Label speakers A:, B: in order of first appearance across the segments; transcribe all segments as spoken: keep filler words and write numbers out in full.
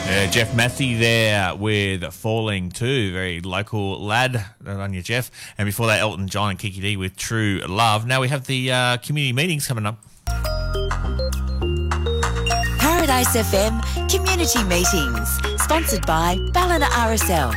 A: Yeah, Jeff Matthew there with Falling Too. Very local lad. Good on you, Jeff. And before that, Elton John and Kiki D with True Love. Now we have the uh, community meetings coming up.
B: Paradise F M Community Meetings, sponsored by Ballina R S L.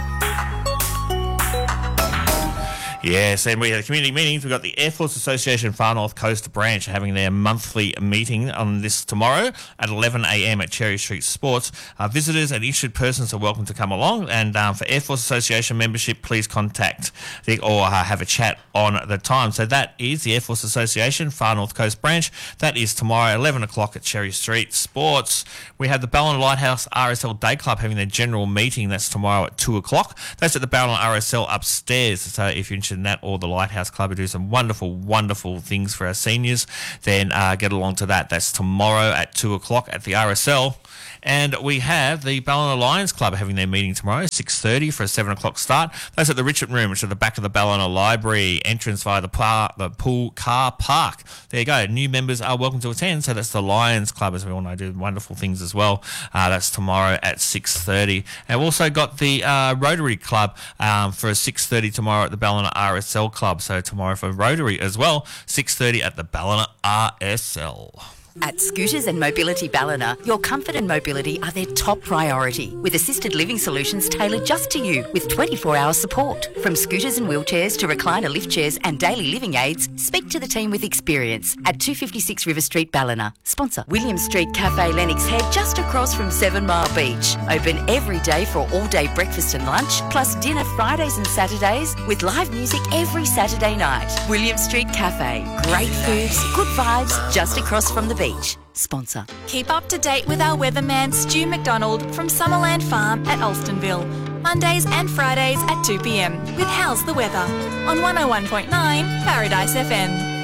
A: Yes, and we had community meetings. We've got the Air Force Association Far North Coast branch having their monthly meeting on this tomorrow at eleven a.m. at Cherry Street Sports. Uh, visitors and interested persons are welcome to come along, and um, for Air Force Association membership, please contact the, or uh, have a chat on the time. So that is the Air Force Association Far North Coast branch. That is tomorrow, eleven o'clock at Cherry Street Sports. We have the Ballina Lighthouse R S L Day Club having their general meeting. That's tomorrow at two o'clock. That's at the Ballina R S L upstairs. So if you're interested in that, or the Lighthouse Club, who do some wonderful, wonderful things for our seniors, then uh, get along to that. That's tomorrow at two o'clock at the R S L. And we have the Ballina Lions Club having their meeting tomorrow, six thirty for a seven o'clock start. That's at the Richard Room, which is at the back of the Ballina Library, entrance via the, par- the pool car park. There you go. New members are welcome to attend. So that's the Lions Club, as we all know, do wonderful things as well. Uh, that's tomorrow at six thirty. And we've also got the uh, Rotary Club um, for six thirty tomorrow at the Ballina R S L Club. So tomorrow for Rotary as well, six thirty at the Ballina R S L.
B: At Scooters and Mobility Ballina, your comfort and mobility are their top priority, with assisted living solutions tailored just to you with twenty-four hour support. From scooters and wheelchairs to recliner lift chairs and daily living aids, speak to the team with experience at two fifty-six River Street, Ballina. Sponsor William Street Cafe, Lennox Head, just across from Seven Mile Beach. Open every day for all-day breakfast and lunch, plus dinner Fridays and Saturdays, with live music every Saturday night. William Street Cafe. Great foods, good vibes, just across from the beach. Sponsor.
C: Keep up to date with our weatherman Stu McDonald from Summerland Farm at Alstonville. Mondays and Fridays at two p.m. with How's the Weather on one oh one point nine Paradise F M.